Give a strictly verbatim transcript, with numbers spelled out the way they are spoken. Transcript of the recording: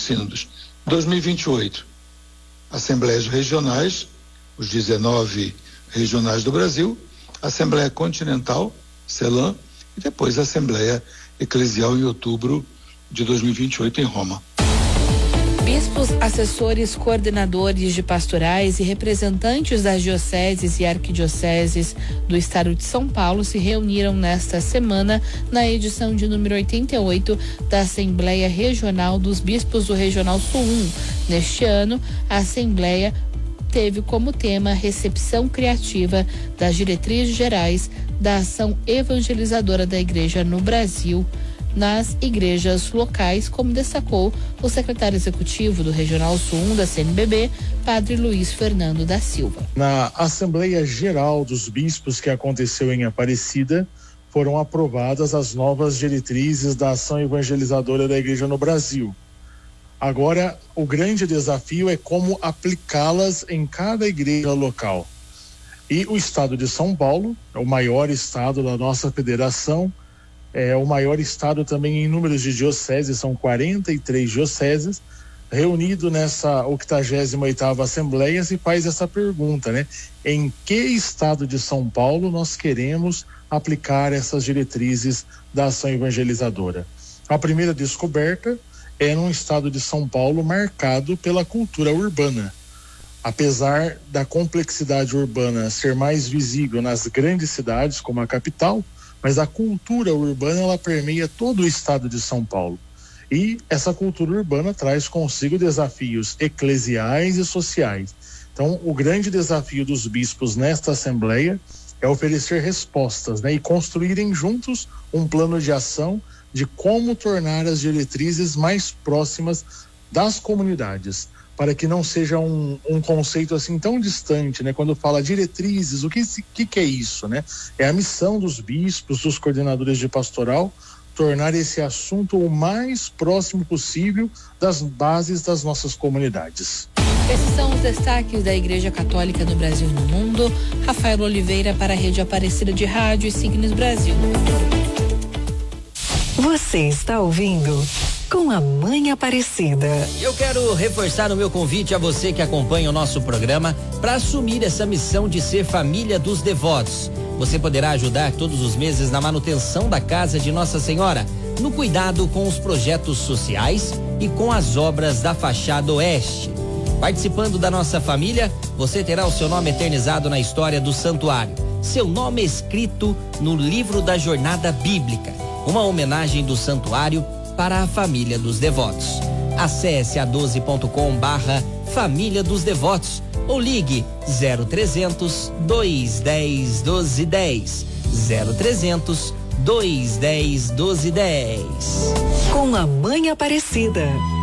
sínodos. dois mil e vinte e oito, assembleias regionais, os dezenove regionais do Brasil, Assembleia Continental, CELAM, e depois a Assembleia Eclesial em outubro de dois mil e vinte e oito em Roma. Bispos, assessores, coordenadores de pastorais e representantes das dioceses e arquidioceses do estado de São Paulo se reuniram nesta semana na edição de número oitenta e oito da Assembleia Regional dos Bispos do Regional Sul um. Neste ano, a Assembleia teve como tema recepção criativa das diretrizes gerais da ação evangelizadora da Igreja no Brasil, nas igrejas locais, como destacou o secretário executivo do Regional Sul um da C N B B, Padre Luiz Fernando da Silva. Na Assembleia Geral dos Bispos que aconteceu em Aparecida, foram aprovadas as novas diretrizes da ação evangelizadora da Igreja no Brasil. Agora, o grande desafio é como aplicá-las em cada igreja local. E o estado de São Paulo, é o maior estado da nossa federação, é o maior estado também em números de dioceses, são quarenta e três dioceses, reunido nessa octagésima oitava Assembleia, se faz essa pergunta, né? Em que estado de São Paulo nós queremos aplicar essas diretrizes da ação evangelizadora? A primeira descoberta é num estado de São Paulo marcado pela cultura urbana. Apesar da complexidade urbana ser mais visível nas grandes cidades, como a capital, mas a cultura urbana ela permeia todo o estado de São Paulo. E essa cultura urbana traz consigo desafios eclesiais e sociais. Então, o grande desafio dos bispos nesta Assembleia é oferecer respostas, né, e construírem juntos um plano de ação de como tornar as diretrizes mais próximas das comunidades, para que não seja um, um conceito assim tão distante, né? Quando fala diretrizes, o que, que, que é isso, né? É a missão dos bispos, dos coordenadores de pastoral, tornar esse assunto o mais próximo possível das bases das nossas comunidades. Esses são os destaques da Igreja Católica no Brasil e no mundo. Rafael Oliveira para a Rede Aparecida de Rádio e Signos Brasil. Você está ouvindo Com a Mãe Aparecida. Eu quero reforçar o meu convite a você que acompanha o nosso programa para assumir essa missão de ser família dos devotos. Você poderá ajudar todos os meses na manutenção da casa de Nossa Senhora, no cuidado com os projetos sociais e com as obras da fachada oeste. Participando da nossa família, você terá o seu nome eternizado na história do santuário, seu nome escrito no livro da Jornada Bíblica, uma homenagem do santuário para a família dos devotos. Acesse a doze ponto com barra família dos devotos ou ligue zero trezentos, dois dez, doze dez, zero trezentos, dois dez, doze dez. Com a Mãe Aparecida.